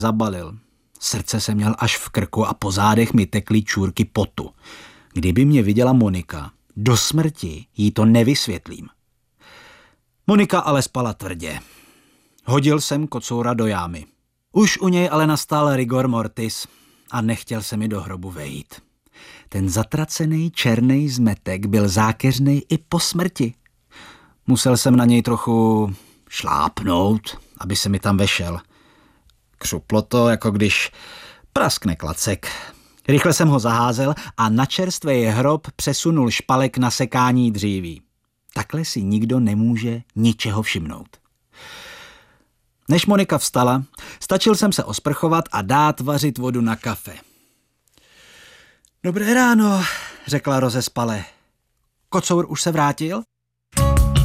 zabalil. Srdce jsem měl až v krku a po zádech mi tekly čůrky potu. Kdyby mě viděla Monika, do smrti jí to nevysvětlím. Monika ale spala tvrdě. Hodil jsem kocoura do jámy. Už u něj ale nastal rigor mortis a nechtěl se mi do hrobu vejít. Ten zatracený černý zmetek byl zákeřnej i po smrti. Musel jsem na něj trochu šlápnout, aby se mi tam vešel. Křuplo to, jako když praskne klacek. Rychle jsem ho zaházel a na čerstvý hrob přesunul špalek na sekání dříví. Takhle si nikdo nemůže ničeho všimnout. Než Monika vstala, stačil jsem se osprchovat a dát vařit vodu na kafe. Dobré ráno, řekla rozespale. Kocour už se vrátil?